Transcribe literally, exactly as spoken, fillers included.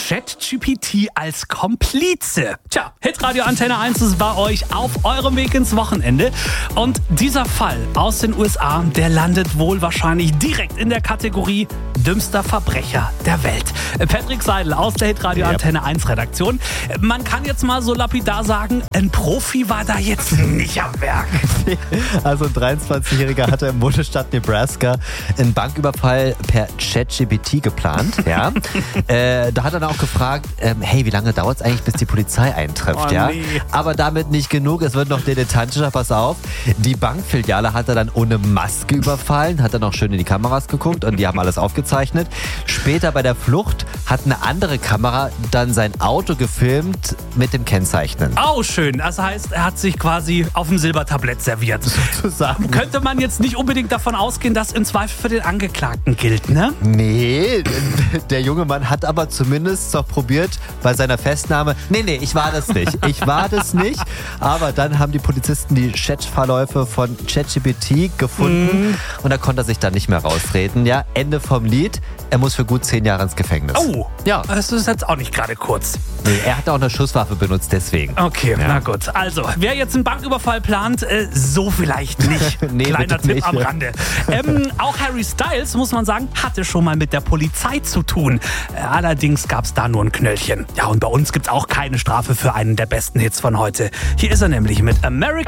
ChatGPT als Komplize. Tja, Hitradio Antenne eins ist bei euch auf eurem Weg ins Wochenende. Und dieser Fall aus den U S A, der landet wohl wahrscheinlich direkt in der Kategorie dümmster Verbrecher der Welt. Patrick Seidel aus der Hitradio Yep. Antenne eins Redaktion. Man kann jetzt mal so lapidar sagen, ein Profi war da jetzt nicht am Werk. Also ein dreiundzwanzigjähriger hatte im Bundesstaat Nebraska einen Banküberfall per ChatGPT geplant. Ja. äh, da hat er dann auch gefragt, ähm, hey, wie lange dauert es eigentlich, bis die Polizei eintrifft? Oh, ja? nee. Aber damit nicht genug, es wird noch dilettantischer, pass auf. Die Bankfiliale hat er dann ohne Maske überfallen, hat dann auch schön in die Kameras geguckt und die haben alles aufgezeichnet. Später bei der Flucht hat eine andere Kamera dann sein Auto gefilmt mit dem Kennzeichnen. Oh, schön. Das heißt, er hat sich quasi auf dem Silbertablett serviert. Sozusagen. Könnte man jetzt nicht unbedingt davon ausgehen, dass im Zweifel für den Angeklagten gilt, ne? Nee, der junge Mann hat aber zumindest doch probiert bei seiner Festnahme, nee, nee, ich war das nicht, ich war das nicht. Aber dann haben die Polizisten die Chatverläufe von ChatGPT gefunden mm. und da konnte er sich dann nicht mehr rausreden. Ja, Ende vom Lied, er muss für gut zehn Jahre ins Gefängnis. Oh, ja. Das ist jetzt auch nicht gerade kurz. Nee, er hat auch eine Schusswaffe benutzt, deswegen. Okay, ja. Na gut. Also, wer jetzt einen Banküberfall plant, äh, so vielleicht nicht. Nee, Kleiner bitte Tipp nicht. am Rande. Ähm, auch Harry Styles, muss man sagen, hatte schon mal mit der Polizei zu tun. Äh, allerdings gab es da nur ein Knöllchen. Ja, und bei uns gibt es auch keine Strafe für einen der besten Hits von heute. Hier ist er nämlich mit American